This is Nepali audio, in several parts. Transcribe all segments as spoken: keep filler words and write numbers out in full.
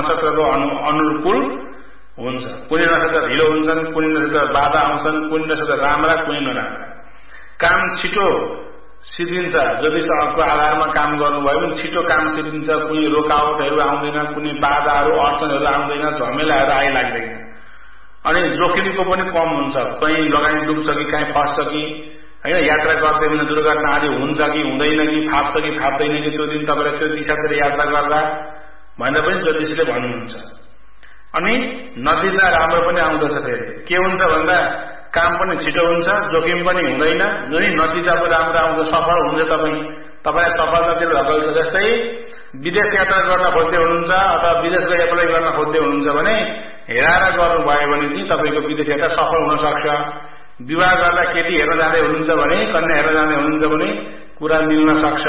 नक्षत्रको अनुकूल हुन्छ। कुनै नक्षत्र ढिलो हुन्छन्, कुनै नक्षत्र बाधा आउँछन्, कुनै नक्षत्र राम्रा, कुनै नराम्रा। काम छिटो सिद्धिन्छ, ज्योतिषको आधारमा काम गर्नुभयो भने छिटो काम सिद्धिन्छ। कुनै रोकावटहरू आउँदैन, कुनै बाधाहरू अडचनहरू आउँदैन, झमेलाहरू आइलाग्दैन। अनि जोखिमको पनि कम हुन्छ। कहीँ लगानी डुब्छ कि कहीँ फस्छ कि होइन, यात्रा गर्दै भने दुर्घटना आदि हुन्छ कि हुँदैन कि, फाप्छ कि फाप्दैन कि, त्यो दिन तपाईँलाई त्यो दिशातिर यात्रा गर्दा भनेर पनि ज्योतिषीले भन्नुहुन्छ। अनि नतिजा राम्रो पनि आउँदछ। फेरि के हुन्छ भन्दा काम पनि छिटो हुन्छ, जोखिम पनि हुँदैन, जुन नतिजा पनि राम्रो आउँछ, सफल हुन्छ। तपाईँ तपाईँलाई सफलतातिर धकेल्छ। जस्तै विदेश यात्रा गर्न खोज्दै हुनुहुन्छ अथवा विदेशको एप्लाई गर्न खोज्दै हुनुहुन्छ भने हेराएर गर्नुभयो भने चाहिँ तपाईँको विदेश यात्रा सफल हुन सक्छ। विवाह गर्दा केटी हेर्न जाँदै हुनुहुन्छ भने, कन्या हेर्न जाँदै हुनुहुन्छ भने कुरा मिल्न सक्छ।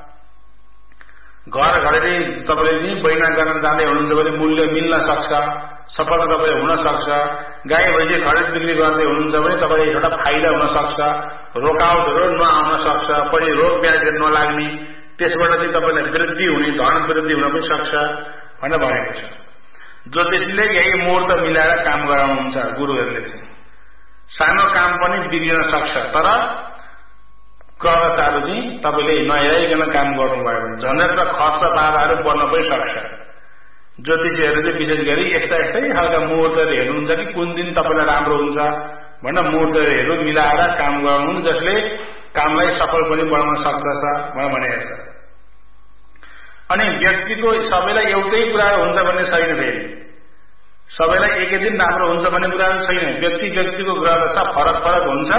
घर घरेरी तपाईँले चाहिँ बैना गर्न जाँदै हुनुहुन्छ भने मूल्य मिल्न सक्छ, सफलता तपाईँ हुन सक्छ। गाई भैँसी खरिद बिक्री गर्दै हुनुहुन्छ भने तपाईँलाई एउटा फाइदा हुन सक्छ, रोकावटहरू नआउन सक्छ, पछि रोग ब्याजहरू नलाग्ने, त्यसबाट चाहिँ तपाईँलाई वृद्धि हुने, धन वृद्धि हुन पनि सक्छ भनेर भनेको छ। ज्योतिषीले यही मुहूर्त मिलाएर काम गराउनुहुन्छ। गुरुहरूले चाहिँ सानो काम पनि बिग्रिन सक्छ, तर ग्रहदशाहरू चाहिँ तपाईँले नहेराइकन काम गर्नुभयो भने झन्झट र खर्च बाधाहरू बढ्न पनि सक्छ। ज्योतिषीहरूले विशेष गरी यस्ता यस्तै खालका मुहूर्तहरू हेर्नुहुन्छ कि कुन दिन तपाईँलाई राम्रो हुन्छ भनेर मुहूर्तहरू मिलाएर काम गर्नु, जसले कामलाई सफल पनि बनाउन सक्दछ भनेर भनेको छ। अनि व्यक्तिको सबैलाई एउटै कुराहरू हुन्छ भन्ने छैन। फेरि सबैलाई एकै दिन राम्रो हुन्छ भन्ने कुराहरू छैन। व्यक्ति व्यक्तिको ग्रहदशा फरक फरक हुन्छ।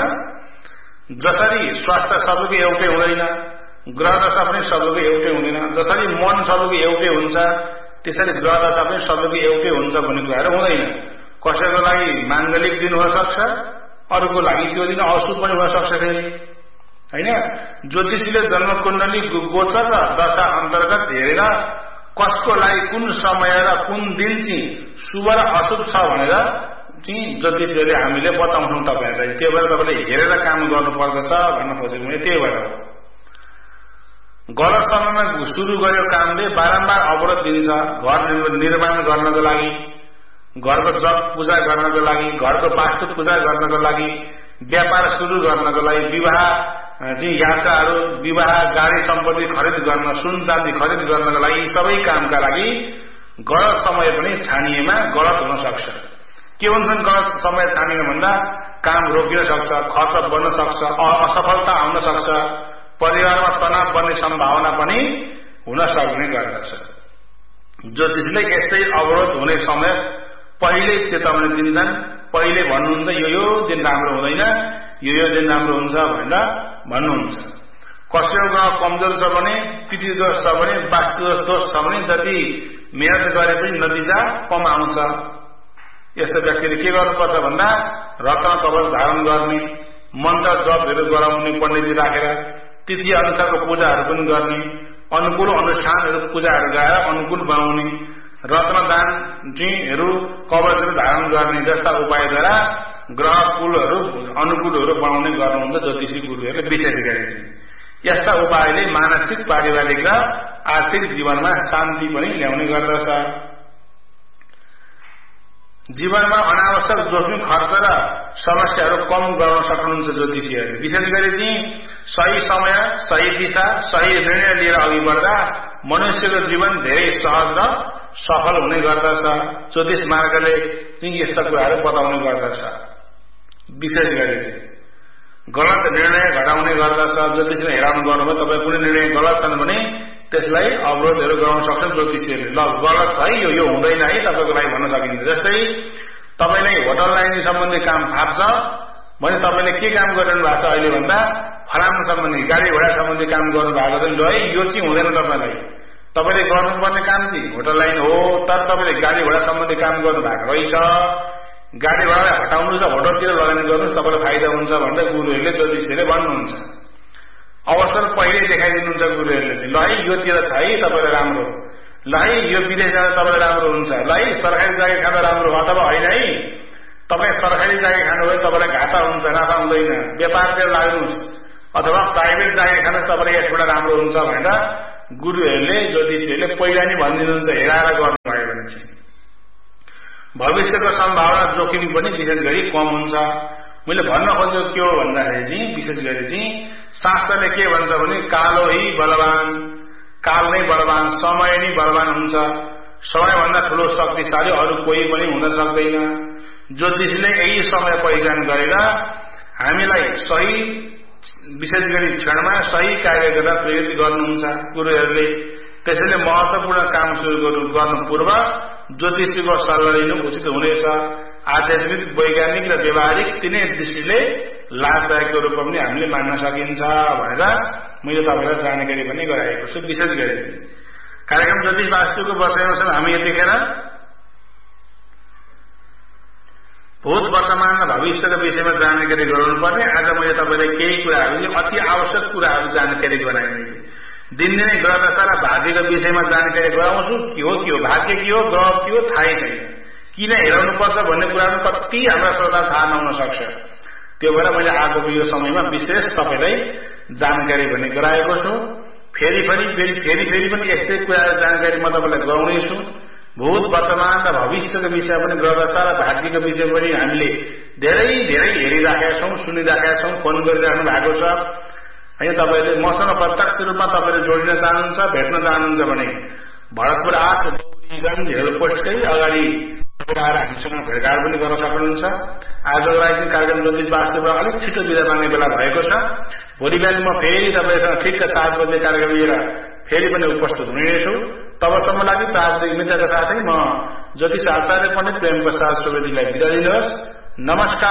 जसरी स्वास्थ्य सबैको एउटै हुँदैन, ग्रहदशा पनि सबैको एउटै हुँदैन। जसरी मन सबैको एउटै हुन्छ, त्यसरी ग्रहदशा पनि सबैको एउटै हुन्छ भन्ने कुराहरू हुँदैन। कसैको लागि माङ्गलिक दिन हुन सक्छ, अरूको लागि त्यो दिन अशुभ पनि हुन सक्छ। फेरि होइन, ज्योतिषीले जन्म कुण्डली गोचर र दशा अन्तर्गत हेरेर कसको लागि कुन समय र कुन दिन चाहिँ शुभ र अशुभ छ भनेर चाहिँ ज्योतिषीहरूले हामीले बताउँछौँ तपाईँहरूलाई। त्यो भएर तपाईँले हेरेर काम गर्नुपर्दछ भन्न खोजेको मैले त्यही भएर हो। गलत समयमा सुरु गरेको कामले बारम्बार अवरोध दिन्छ। घर निर्माण गर्नको लागि, घरको जप पूजा गर्नको लागि, घरको वास्तु पूजा गर्नको लागि, व्यापार सुरु गर्नको लागि, विवाह चाहिँ यात्राहरू, विवाह, गाडी सम्पत्ति खरिद गर्न, सुन चाँदी खरिद गर्नको लागि, सबै कामका लागि गलत समय पनि छानिएमा गलत हुन सक्छ। के हुन्छन् गलत समय छानिए भन्दा काम रोकिन सक्छ, खर्च बढ्न सक्छ, असफलता आउन सक्छ, परिवारमा तनाव बन्ने सम्भावना पनि हुन सक्ने गर्दछ। ज्योतिषले यस्तै अवरोध हुने समय पहिले चेतावनी दिन्छन्। पहिले भन्नुहुन्छ यो यो दिन राम्रो हुँदैन, यो यो दिन राम्रो हुन्छ भनेर भन्नुहुन्छ। कसैको ग्रह कमजोर छ भने, पितृ दोष छ भने, वास्तु दोष छ भने जति मेहनत गरे पनि नतिजा कम आउँछ। यस्तो व्यक्तिले के गर्नुपर्छ भन्दा रत्न कवच धारण गर्ने, मन्त्र जपहरू गराउने पण्डितजी राखेर, तिथि अनुसारको पूजाहरू पनि गर्ने, अनुकूल अनुष्ठानहरू पूजाहरू गएर अनुकूल बनाउने, रत्नदान जिहरू कवचहरू धारण गर्ने जस्ता उपायद्वारा ग्रह कुलहरू अनुकूलहरू बनाउने गर्नुहुन्छ ज्योतिषी गुरुहरूले विशेष गरी। यस्ता उपायले मानसिक, पारिवारिक र आर्थिक जीवनमा शान्ति पनि ल्याउने गर्दछ। जीवनमा अनावश्यक जोखिम, खर्च र समस्याहरू कम गर्न सक्नुहुन्छ ज्योतिषीहरूले। विशेष गरी चाहिँ सही समय, सही दिशा, सही निर्णय लिएर अघि बढ्दा मनुष्यको जीवन धेरै सहज र सफल हुने गर्दछ। ज्योतिष मार्गले चाहिँ यस्ता कुराहरू बताउने गर्दछ। विशेष गरी चाहिँ गलत निर्णय घटाउने गर्दछ। ज्योतिषमा हेराउनु गर्नुभयो, तपाईँ कुनै निर्णय गलत छन् भने त्यसलाई अवरोधहरू गराउन सक्छन् ज्योतिषीहरूले। ल गलत छ है, यो यो हुँदैन है तपाईँको लागि भन्न सकिन्छ। जस्तै तपाईँले होटल लाइन सम्बन्धी काम फाप्छ भने तपाईँले के काम गरिरहनु भएको छ अहिले भन्दा फलाम सम्बन्धी, गाडी घोडा सम्बन्धी काम गर्नु भएको छ। ल है यो चाहिँ हुँदैन तपाईँलाई, तपाईँले गर्नुपर्ने काम चाहिँ होटल लाइन हो, तर तपाईँले गाडी घोडा सम्बन्धी काम गर्नु भएको रहेछ। गाडी घोडालाई हटाउनुहोस् र होटलतिर लगानी गर्नुहोस्, तपाईँलाई फाइदा हुन्छ भनेर गुरुहरूले ज्योतिषीहरूले भन्नुहुन्छ। अवसर पहिले देखाइदिनुहुन्छ गुरुहरूले चाहिँ। ल है योतिर छ है तपाईँलाई राम्रो, ल है यो विदेश जाँदा तपाईँलाई राम्रो हुन्छ, ल है सरकारी जागिर खाँदा राम्रो हो अथवा होइन है, तपाईँ सरकारी जागिर खानुभयो तपाईँलाई घाटा हुन्छ, नाफा हुँदैन, व्यापारतिर लाग्नुहोस् अथवा प्राइभेट जागिर खानुहोस् तपाईँलाई यसबाट राम्रो हुन्छ भनेर गुरुहरूले ज्योतिषीहरूले पहिला नै भनिदिनुहुन्छ हेराएर गर्नुभयो भने चाहिँ भविष्यको सम्भावना जोखिम पनि विशेष गरी कम हुन्छ। मैले भन्न खोजेको के हो भन्दाखेरि चाहिँ विशेष गरी चाहिँ शास्त्रले के भन्छ भने कालो ही बलवान, काल नै बलवान, समय नै बलवान हुन्छ। समयभन्दा ठूलो शक्तिशाली अरू कोही पनि हुन सक्दैन। ज्योतिषले यही समय पहिचान गरेर हामीलाई सही विशेष गरी क्षणमा सही कार्य गर्दा प्रेरित गर्नुहुन्छ गुरुहरूले। त्यसैले महत्वपूर्ण काम सुरु गर्नु पूर्व ज्योतिषीको सल्लाह लिनु उचित हुनेछ। आध्यात्मिक, वैज्ञानिक र व्यवहारिक तिनै दृष्टिले लाभदायकको रूपमा पनि हामीले मान्न सकिन्छ भनेर मैले तपाईँलाई जानकारी पनि गराएको छु। विशेष गरी कार्यक्रम ज्योतिष वास्तुको वर्षमा छन्। हामी यतिखेर भूत, वर्तमान र भविष्यको विषयमा जानकारी गराउनुपर्ने। आज मैले तपाईँलाई केही कुराहरू, अति आवश्यक कुराहरू जानकारी गराएँ। दिनदिनै ग्रह दशा र भाग्यको विषयमा जानकारी गराउँछु। के हो के हो भाग्य, के हो ग्रह, के हो थाहै छैन। किन हेराउनुपर्छ भन्ने कुराहरू कति हाम्रा श्रोता थाहा नहुन सक्छ। त्यो भएर मैले आजको यो समयमा विशेष तपाईँलाई जानकारी भने गराएको छु। फेरि पनि फेरि फेरि फेरि पनि यस्तै कुराहरू जानकारी म तपाईँलाई गराउनेछु। भूत, वर्तमान र भविष्यको विषय पनि, ग्रह दशा र भाग्यको विषय पनि हामीले धेरै धेरै हेरिराखेका छौँ, सुनिराखेका छौँ, फोन गरिराख्नु भएको छ। होइन, तपाईँले मसँग प्रत्यक्ष रूपमा तपाईँले जोडिन चाहनुहुन्छ, भेट्न चाहनुहुन्छ भने भरतपुर आठ गौरीगञ्ज हेलपोस्टकै अगाडि आएर हामीसँग भेटघाट पनि गर्न सक्नुहुन्छ। आजको लागि कार्यक्रम ज्योतिष वास्तुमा अलिक छिटो बिदा माग्ने बेला भएको छ। भोलि बिहान म फेरि तपाईँसँग ठिक सात बजे कार्यक्रम लिएर फेरि पनि उपस्थित हुनेछु। तबसम्म लागि प्राविधिक मित्रका साथै म ज्योतिष आचार्य पण्डित प्रेम प्रसाद सुवेदीलाई बिदा दिनुहोस्। नमस्कार।